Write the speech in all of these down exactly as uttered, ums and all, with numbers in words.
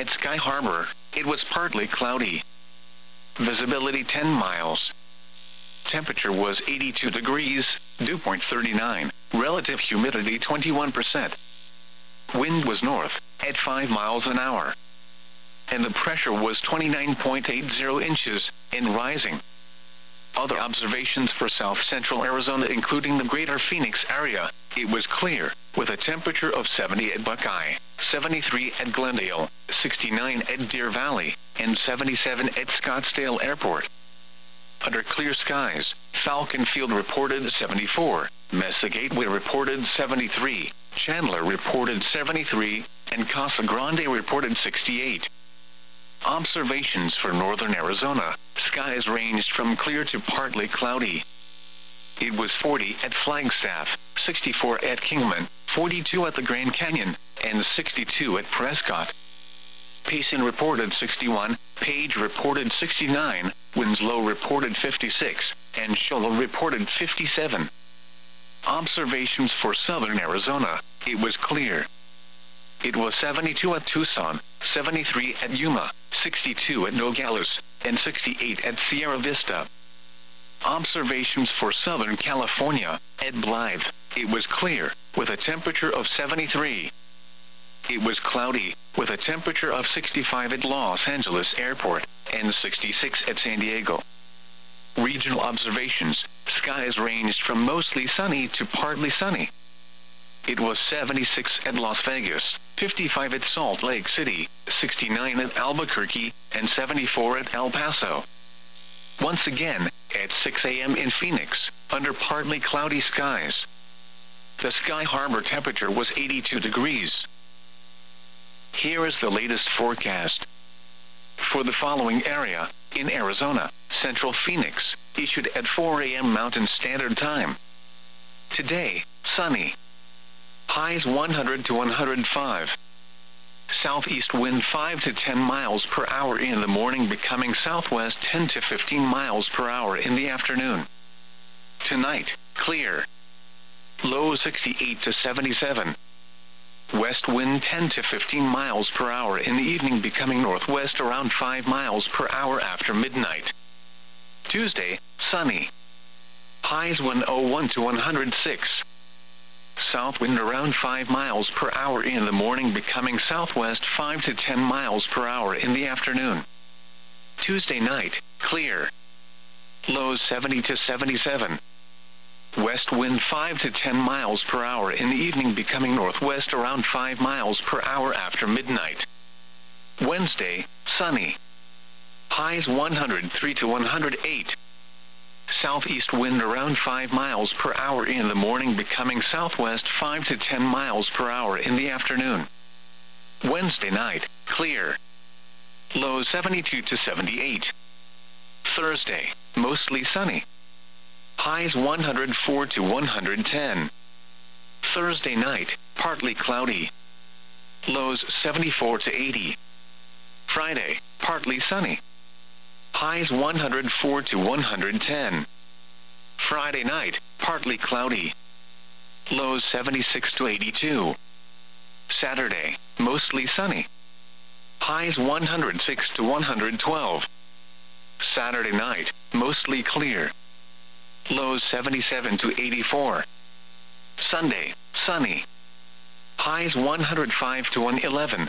At Sky Harbor, it was partly cloudy. Visibility ten miles. Temperature was eighty-two degrees, dew point thirty-nine, relative humidity twenty-one percent. Wind was north, at five miles an hour. And the pressure was twenty-nine point eight zero inches, and rising. Other observations for south-central Arizona including the greater Phoenix area, it was clear, with a temperature of seventy at Buckeye, seventy-three at Glendale, sixty-nine at Deer Valley, and seventy-seven at Scottsdale Airport. Under clear skies, Falcon Field reported seventy-four, Mesa Gateway reported seventy-three, Chandler reported seventy-three, and Casa Grande reported sixty-eight. Observations for northern Arizona, skies ranged from clear to partly cloudy. It was forty at Flagstaff, sixty-four at Kingman, forty-two at the Grand Canyon, and sixty-two at Prescott. Payson reported sixty-one, Page reported sixty-nine, Winslow reported fifty-six, and Shola reported fifty-seven. Observations for southern Arizona, it was clear. It was seventy-two at Tucson, seventy-three at Yuma, sixty-two at Nogales, and sixty-eight at Sierra Vista. Observations for Southern California, at Blythe, it was clear, with a temperature of seventy-three. It was cloudy, with a temperature of sixty-five at Los Angeles Airport, and sixty-six at San Diego. Regional observations, skies ranged from mostly sunny to partly sunny. It was seventy-six at Las Vegas, fifty-five at Salt Lake City, sixty-nine at Albuquerque, and seventy-four at El Paso. Once again, at six a m in Phoenix, under partly cloudy skies. The Sky Harbor temperature was eighty-two degrees. Here is the latest forecast. For the following area, in Arizona, Central Phoenix, issued at four a m Mountain Standard Time. Today, sunny. Highs one hundred to one hundred five. Southeast wind five to ten miles per hour in the morning, becoming southwest ten to fifteen miles per hour in the afternoon. Tonight, clear. Low sixty-eight to seventy-seven. West wind ten to fifteen miles per hour in the evening, becoming northwest around five miles per hour after midnight. Tuesday, sunny. Highs one oh one to one hundred six. South wind around five miles per hour in the morning, becoming southwest five to ten miles per hour in the afternoon. Tuesday night, clear. Lows seventy to seventy-seven. West wind five to ten miles per hour in the evening, becoming northwest around five miles per hour after midnight. Wednesday, sunny. Highs one hundred three to one hundred eight. Southeast wind around five miles per hour in the morning, becoming southwest five to ten miles per hour in the afternoon. Wednesday night, clear. Low seventy-two to seventy-eight. Thursday, mostly sunny. Highs one hundred four to one hundred ten. Thursday night, partly cloudy. Lows seventy-four to eighty. Friday, partly sunny. Highs one hundred four to one hundred ten. Friday night, partly cloudy. Lows seventy-six to eighty-two. Saturday, mostly sunny. Highs one hundred six to one hundred twelve. Saturday night, mostly clear. Lows seventy-seven to eighty-four. Sunday, sunny. Highs one hundred five to one eleven.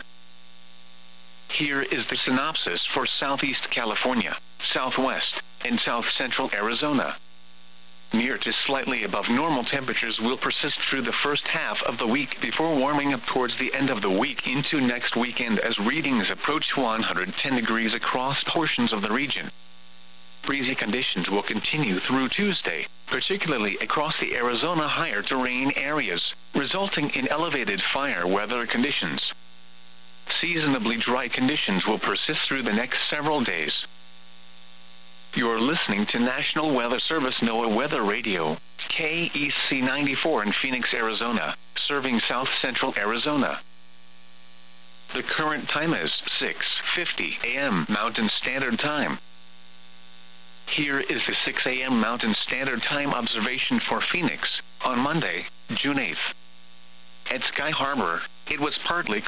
Here is the synopsis for Southeast California, Southwest, and South Central Arizona. Near to slightly above normal temperatures will persist through the first half of the week before warming up towards the end of the week into next weekend as readings approach one hundred ten degrees across portions of the region. Breezy conditions will continue through Tuesday, particularly across the Arizona higher terrain areas, resulting in elevated fire weather conditions. Seasonably dry conditions will persist through the next several days. You're listening to National Weather Service NOAA Weather Radio, K E C ninety-four in Phoenix, Arizona, serving South Central Arizona. The current time is six fifty a m Mountain Standard Time. Here is the six a m Mountain Standard Time observation for Phoenix, on Monday, June eighth. At Sky Harbor, it was partly